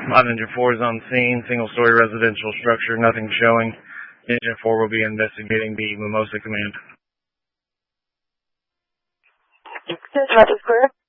Engine 4 is on scene, single-story residential structure, nothing showing. Engine 4 will be investigating the Mimosa Command. This is Roger Square.